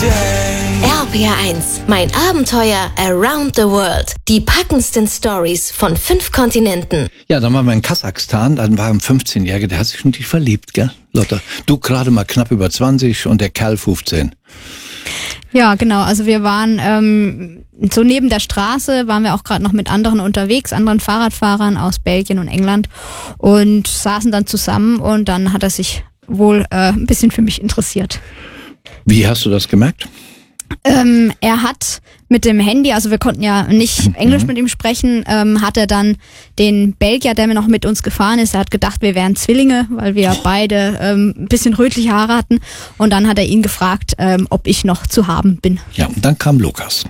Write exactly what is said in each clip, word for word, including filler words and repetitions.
R P R eins, mein Abenteuer Around the World. Die packendsten Stories von fünf Kontinenten. Ja, dann waren wir in Kasachstan, dann war ein fünfzehnjähriger, der hat sich schon dich verliebt, gell, Lotta? Du gerade mal knapp über zwanzig und der Kerl fünfzehn. Ja, genau. Also wir waren ähm, so neben der Straße, waren wir auch gerade noch mit anderen unterwegs, anderen Fahrradfahrern aus Belgien und England und saßen dann zusammen und dann hat er sich wohl äh, ein bisschen für mich interessiert. Wie hast du das gemerkt? Ähm, er hat mit dem Handy, also wir konnten ja nicht mhm. Englisch mit ihm sprechen, ähm, hat er dann den Belgier, der mir noch mit uns gefahren ist, er hat gedacht, wir wären Zwillinge, weil wir beide ähm, ein bisschen rötliche Haare hatten. Und dann hat er ihn gefragt, ähm, ob ich noch zu haben bin. Ja, und dann kam Lukas.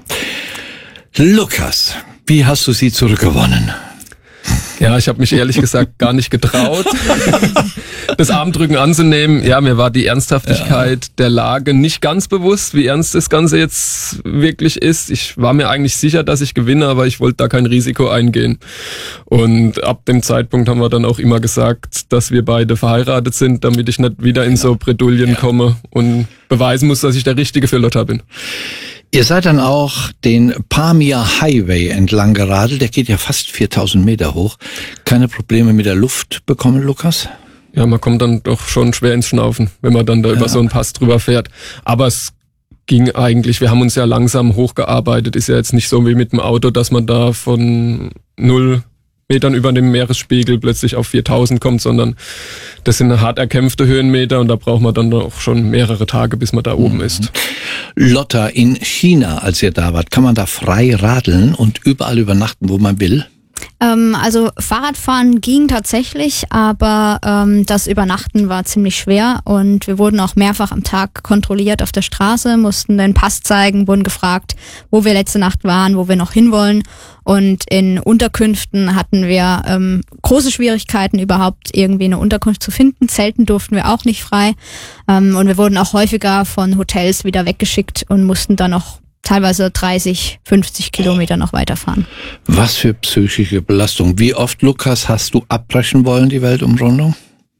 Lukas, wie hast du sie zurückgewonnen? Ja, ich habe mich ehrlich gesagt gar nicht getraut, das Armdrücken anzunehmen. Ja, mir war die Ernsthaftigkeit ja. der Lage nicht ganz bewusst, wie ernst das Ganze jetzt wirklich ist. Ich war mir eigentlich sicher, dass ich gewinne, aber ich wollte da kein Risiko eingehen. Und ab dem Zeitpunkt haben wir dann auch immer gesagt, dass wir beide verheiratet sind, damit ich nicht wieder in so Bredouillen ja. komme und beweisen muss, dass ich der Richtige für Lotta bin. Ihr seid dann auch den Pamir Highway entlang geradelt, der geht ja fast viertausend Meter hoch. Keine Probleme mit der Luft bekommen, Lukas? Ja, man kommt dann doch schon schwer ins Schnaufen, wenn man dann da ja. über so einen Pass drüber fährt. Aber es ging eigentlich, wir haben uns ja langsam hochgearbeitet, ist ja jetzt nicht so wie mit dem Auto, dass man da von null Metern über dem Meeresspiegel plötzlich auf viertausend kommt, sondern das sind hart erkämpfte Höhenmeter und da braucht man dann auch schon mehrere Tage, bis man da oben mhm. ist. Lotta, in China, als ihr da wart, kann man da frei radeln und überall übernachten, wo man will? Ähm, also Fahrradfahren ging tatsächlich, aber ähm, das Übernachten war ziemlich schwer und wir wurden auch mehrfach am Tag kontrolliert auf der Straße, mussten den Pass zeigen, wurden gefragt, wo wir letzte Nacht waren, wo wir noch hinwollen. Und in Unterkünften hatten wir ähm, große Schwierigkeiten, überhaupt irgendwie eine Unterkunft zu finden. Zelten durften wir auch nicht frei. Ähm, und wir wurden auch häufiger von Hotels wieder weggeschickt und mussten dann noch teilweise dreißig, fünfzig Kilometer noch weiterfahren. Was für psychische Belastung. Wie oft, Lukas, hast du abbrechen wollen, die Weltumrundung?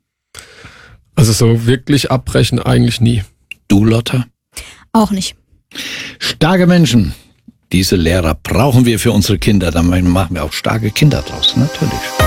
Also so wirklich abbrechen eigentlich nie. Du, Lotta? Auch nicht. Starke Menschen. Diese Lehrer brauchen wir für unsere Kinder. Dann machen wir auch starke Kinder draus, natürlich.